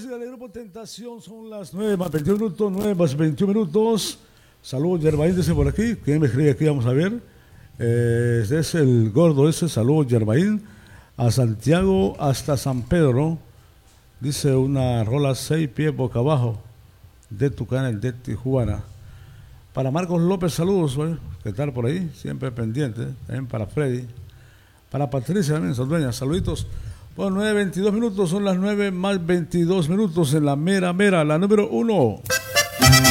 música del grupo Tentación, son las 9 más 21 minutos, 9 más 21 minutos. Saludos, Yerbaín, dice por aquí. ¿Quién me escribe aquí? Vamos a ver. Es el gordo ese. Saludos, Yerbaín. A Santiago hasta San Pedro. Dice una rola 6 pies boca abajo. De Tucán, de Tijuana. Para Marcos López, saludos. ¿Qué tal por ahí? Siempre pendiente. También para Freddy. Para Patricia también, Saldueña. Saluditos. Bueno, 9:22 minutos. Son las 9 más 22 minutos en la mera, la número 1.